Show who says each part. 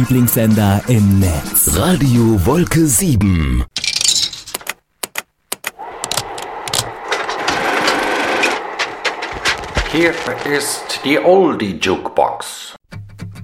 Speaker 1: Lieblingssender im Netz.
Speaker 2: Radio Wolke 7.
Speaker 3: Hier ist die Oldie Jukebox.